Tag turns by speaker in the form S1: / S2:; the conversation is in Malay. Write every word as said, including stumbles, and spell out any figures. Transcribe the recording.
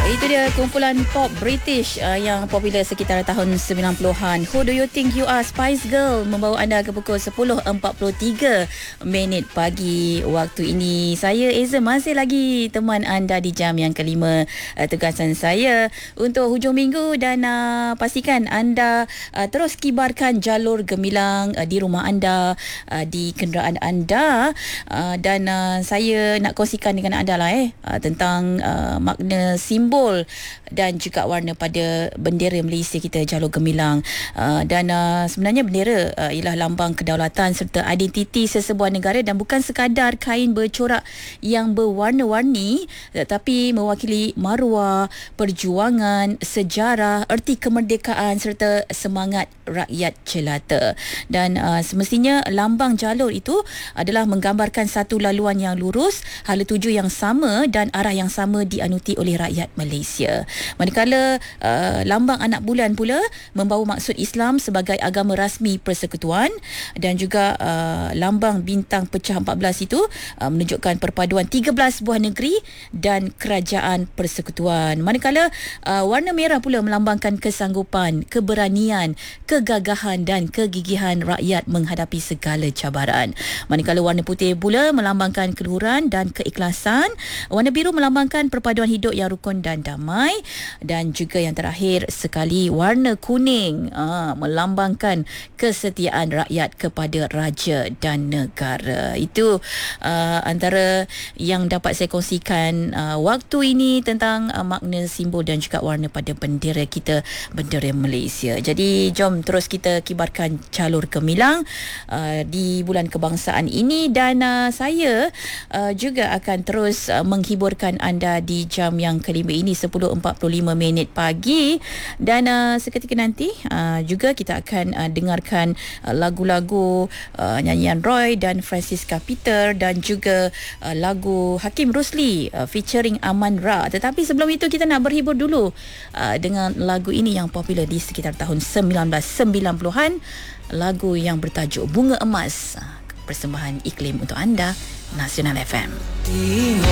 S1: Itu dia kumpulan pop British uh, yang popular sekitar tahun sembilan puluhan. Who Do You Think You Are, Spice Girl, membawa anda ke pukul sepuluh empat puluh tiga minit pagi waktu ini. Saya Eza masih lagi teman anda di jam yang kelima uh, tugasan saya untuk hujung minggu, dan uh, pastikan anda uh, terus kibarkan jalur gemilang uh, di rumah anda, uh, di kenderaan anda, uh, dan uh, saya nak kongsikan dengan anda lah eh uh, tentang uh, makna simbol dan juga warna pada bendera Malaysia kita, jalur gemilang. Uh, dan uh, sebenarnya bendera uh, ialah lambang kedaulatan serta identiti sesebuah negara, dan bukan sekadar kain bercorak yang berwarna-warni, tetapi mewakili maruah, perjuangan, sejarah, erti kemerdekaan serta semangat rakyat jelata. Dan uh, semestinya lambang jalur itu adalah menggambarkan satu laluan yang lurus, hala tuju yang sama dan arah yang sama dianuti oleh rakyat Malaysia. Manakala uh, lambang anak bulan pula membawa maksud Islam sebagai agama rasmi persekutuan, dan juga uh, lambang bintang pecah empat belas itu uh, menunjukkan perpaduan tiga belas buah negeri dan kerajaan persekutuan. Manakala uh, warna merah pula melambangkan kesanggupan, keberanian, kegagahan dan kegigihan rakyat menghadapi segala cabaran. Manakala warna putih pula melambangkan keluhuran dan keikhlasan. Warna biru melambangkan perpaduan hidup yang rukun dan damai, dan juga yang terakhir sekali warna kuning aa, melambangkan kesetiaan rakyat kepada raja dan negara. Itu aa, antara yang dapat saya kongsikan aa, waktu ini tentang aa, makna simbol dan juga warna pada bendera kita, bendera Malaysia. Jadi jom terus kita kibarkan jalur gemilang aa, di bulan kebangsaan ini, dan aa, saya aa, juga akan terus aa, menghiburkan anda di jam yang kelima ini sepuluh empat puluh lima minit pagi, dan uh, seketika nanti uh, juga kita akan uh, dengarkan uh, lagu-lagu uh, nyanyian Roy dan Francisca Peter, dan juga uh, lagu Hakim Rusli uh, featuring Aman Ra. Tetapi sebelum itu kita nak berhibur dulu uh, dengan lagu ini yang popular di sekitar tahun sembilan belas sembilan puluhan, lagu yang bertajuk Bunga Emas, uh, persembahan iklim untuk anda, Nasional F M.